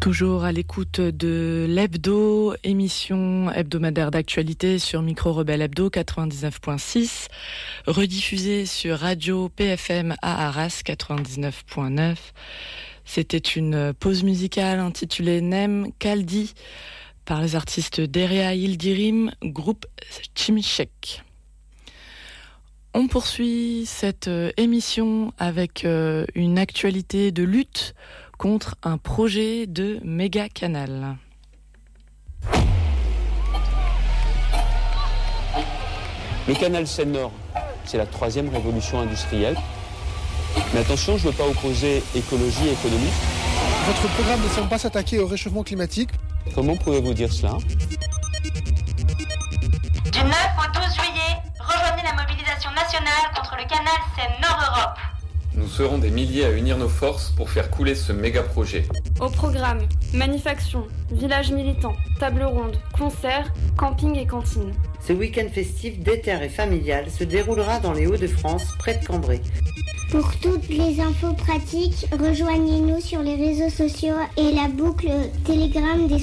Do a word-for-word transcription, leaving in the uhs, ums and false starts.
Toujours à l'écoute de l'Hebdo, émission hebdomadaire d'actualité sur Micro Rebelle Hebdo quatre-vingt-dix-neuf point six, rediffusée sur Radio P F M à Arras quatre-vingt-dix-neuf point neuf. C'était une pause musicale intitulée Nem Kaldi par les artistes Deria Yildirim, groupe Chimichek. On poursuit cette émission avec une actualité de lutte contre un projet de méga canal. Le canal Seine-Nord, c'est la troisième révolution industrielle. Mais attention, je ne veux pas opposer écologie et économie. Votre programme ne semble pas s'attaquer au réchauffement climatique. Comment pouvez-vous dire cela ? Du neuf au douze juillet, rejoignez la mobilisation nationale contre le canal Seine-Nord-Europe. Nous serons des milliers à unir nos forces pour faire couler ce méga projet. Au programme, manufactures, village militant, table ronde, concerts, camping et cantine. Ce week-end festif déter et familial se déroulera dans les Hauts-de-France, près de Cambrai. Pour toutes les infos pratiques, rejoignez-nous sur les réseaux sociaux et la boucle Telegram des